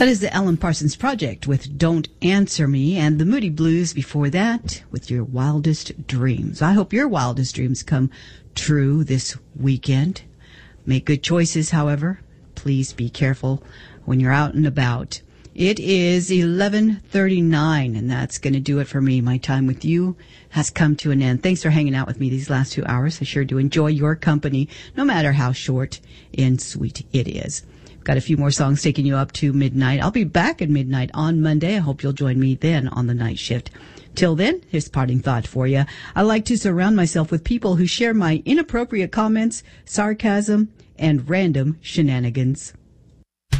That is the Alan Parsons Project with Don't Answer Me, and the Moody Blues before that with Your Wildest Dreams. I hope your wildest dreams come true this weekend. Make good choices, however. Please be careful when you're out and about. It is 11:39, and that's going to do it for me. My time with you has come to an end. Thanks for hanging out with me these last 2 hours. I sure do enjoy your company, no matter how short and sweet it is. Got a few more songs taking you up to midnight. I'll be back at midnight on Monday. I hope you'll join me then on the night shift. Till then, here's parting thought for you. I like to surround myself with people who share my inappropriate comments, sarcasm, and random shenanigans.